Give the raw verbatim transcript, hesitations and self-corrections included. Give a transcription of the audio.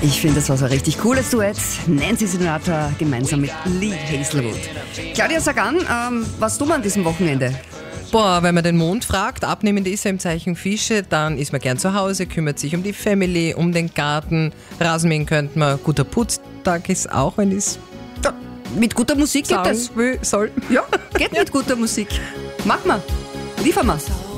Ich finde, das war so ein richtig cooles Duett. Nancy Sinatra gemeinsam mit Lee Hazelwood. Claudia, sag an, ähm, was tun wir an diesem Wochenende? Boah, wenn man den Mond fragt, abnehmend ist er im Zeichen Fische, dann ist man gern zu Hause, kümmert sich um die Family, um den Garten, Rasenmähen könnte man, guter Putztag ist auch, wenn es Ja, mit guter Musik geht sagen das. will, soll. Ja, geht mit guter Musik. Mach mal. Liefer mal.